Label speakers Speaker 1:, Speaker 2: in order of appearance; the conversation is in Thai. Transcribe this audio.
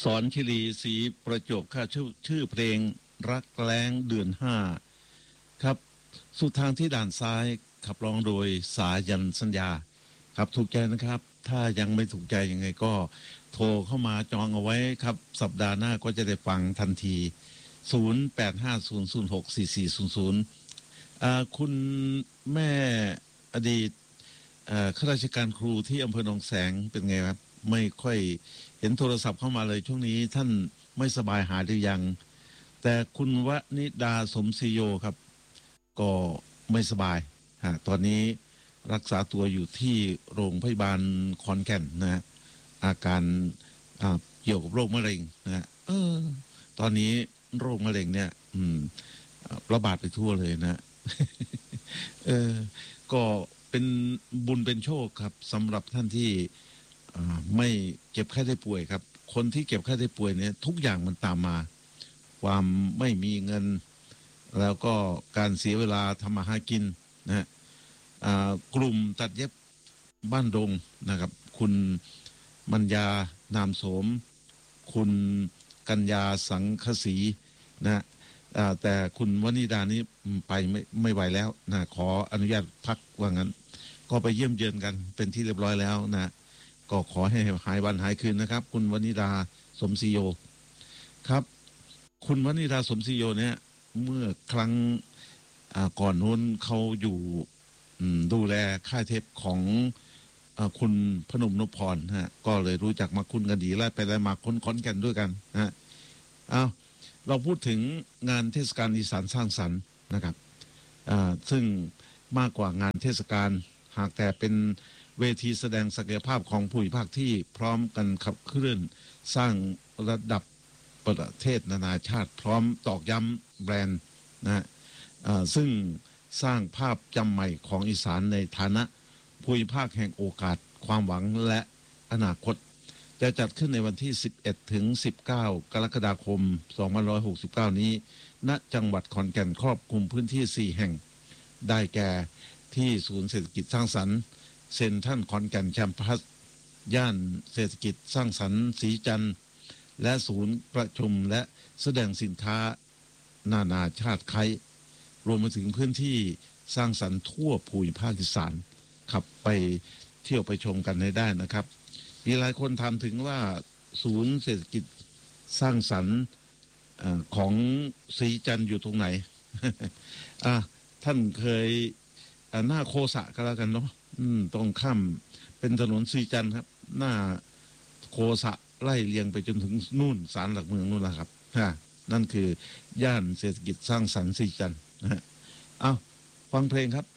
Speaker 1: สอนคิรีศรีประจวบค่ะชื่อเพลงรักแล้งเดือนห้าครับสุดทางที่ด่านซ้ายขับร้องโดยสายันสัญญาครับถูกใจนะครับถ้ายังไม่ถูกใจยังไงก็โทรเข้ามาจองเอาไว้ครับสัปดาห์หน้าก็จะได้ฟังทันที0850064400คุณแม่อดีตข้าราชการครูที่อำเภอหนองแสงเป็นไงครับไม่ค่อยเห็นโทรศัพท์เข้ามาเลยช่วงนี้ท่านไม่สบายหายหรือยังแต่คุณวนิดาสมศรีโยครับก็ไม่สบายตอนนี้รักษาตัวอยู่ที่โรงพยาบาลขอนแก่นนะฮะอาการเกี่ยวกับโรคมะเร็งนะฮะตอนนี้โรคมะเร็งเนี่ยระบาดไปทั่วเลยนะ ก็เป็นบุญเป็นโชคครับสำหรับท่านที่ไม่เจ็บไข้ได้ป่วยครับคนที่เก็บไข้ได้ป่วยเนี่ยทุกอย่างมันตามมาความไม่มีเงินแล้วก็การเสียเวลาทำมาหากินนะฮะกลุ่มตัดเย็บบ้านดงนะครับคุณมัญญานามโสมคุณกัญญาสังคสีนะแต่คุณวนิดานี้ไปไม่ไหวแล้วนะขออนุญาตพักว่างั้นก็ไปเยี่ยมเยือนกันเป็นที่เรียบร้อยแล้วนะก็ขอให้หายวันหายคืนนะครับคุณวนิดาสมศรีโยครับคุณวนิดาสมศรีโยเนี่ยเมื่อครั้งก่อนนู้นเขาอยู่ดูแลค่ายเทปของคุณพนมนพพรฮะก็เลยรู้จักมาคุณกันดีแล้วไปได้มาค้นขอนแก่นด้วยกันนะเราพูดถึงงานเทศกาลอีสานสร้างสรรค์นะครับซึ่งมากกว่างานเทศกาลหากแต่เป็นเวทีแสดงศักยภาพของผู้ภาคที่พร้อมกันขับเคลื่อนสร้างระดับประเทศนานาชาติพร้อมตอกย้ำแบรนด์นะซึ่งสร้างภาพจำใหม่ของอีสานในฐานะภูมิภาคแห่งโอกาสความหวังและอนาคตจะจัดขึ้นในวันที่11ถึง19กรกฎาคม2569นี้ณจังหวัดขอนแก่นครอบคลุมพื้นที่4แห่งได้แก่ที่ศูนย์เศรษฐกิจสร้างสรรค์เซ็นทรัลขอนแก่นแคมปัสย่านเศรษฐกิจสร้างสรรค์ศรีจันทร์และศูนย์ประชุมและแสดงสินค้านานาชาติไทยรวมไปถึงพื้นที่สร้างสรรค์ทั่วภูมิภาคอีสานขับไปเที่ยวไปชมกันได้นะครับมีหลายคนถามถึงว่าศูนย์เศรษฐกิจสร้างสรรค์ของศรีจันทร์อยู่ตรงไหน ท่านเคยหน้าโคสะก็แล้วกันเนาะตรงข้ามเป็นถนนศรีจันทร์ครับหน้าโคสะไล่เลียงไปจนถึงนู่นศาลหลักเมืองนู่นแหละครับนั่นคือย่านเศรษฐกิจสร้างสรรค์ศรีจันทร์นะฮะฟังเพลงครับ